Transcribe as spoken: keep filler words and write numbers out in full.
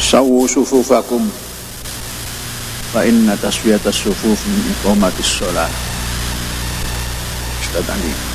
Sawu sufufakum fa inna taswiyatas sufuf min iqamatis shalah. Ustaz Andi.